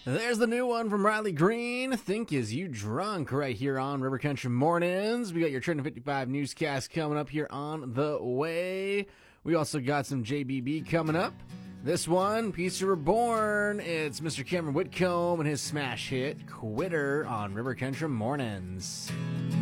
There's the new one from Riley Green. Think Is You Drunk right here on River Country Mornings. We got your Trending 55 newscast coming up here on the way. We also got some JBB coming up. This one, Pizza Reborn. It's Mr. Cameron Whitcomb and his smash hit, Quitter, on River Country Mornings.